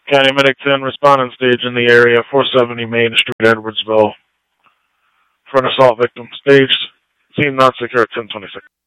County Medic 10, responding stage in the area, 470 Main Street, Edwardsville, for an assault victim. Staged, scene not secure at 10:26.